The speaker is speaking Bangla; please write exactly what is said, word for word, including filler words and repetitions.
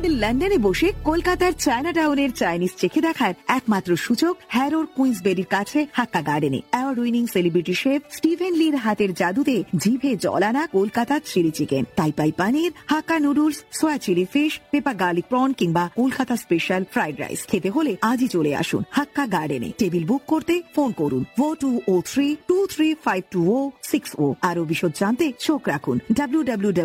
আমাদের লন্ডনে বসে কলকাতার চায়না টাউনের চাইনিজ চেখে দেখার একমাত্র সুযোগ হ্যারোর কুইন্সবেরির কাছে হাক্কা গার্ডেনে। Award winning celebrity chef Steven লির হাতের জাদুতে জিভে জল আনা কলকাতার চিলি চিকেন, টাইপাই পানির, হাক্কা নুডলস, সোয়া chilli fish, paper garlic prawn কিংবা কলকাতা স্পেশাল ফ্রাইড রাইস খেতে হলে আজই চলে আসুন হাক্কা গার্ডেনে। টেবিল বুক করতে ফোন করুন ও টু ও three two three five two ও সিক্স ও। আরো বিশদ জানতে চোখ রাখুন ডাব্লিউ ডাব্লিউ ডাব্লিউ